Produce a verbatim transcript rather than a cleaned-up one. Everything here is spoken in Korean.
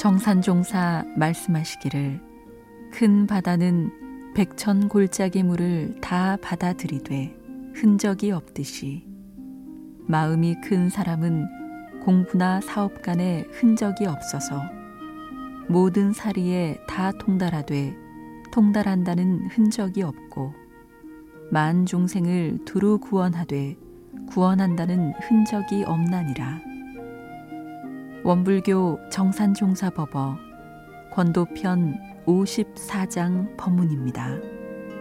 정산종사 말씀하시기를 큰 바다는 백천 골짜기 물을 다 받아들이되 흔적이 없듯이 마음이 큰 사람은 공부나 사업 간에 흔적이 없어서 모든 사리에 다 통달하되 통달한다는 흔적이 없고 만 중생을 두루 구원하되 구원한다는 흔적이 없나니라. 원불교 정산종사법어 권도편 오십사 장 법문입니다.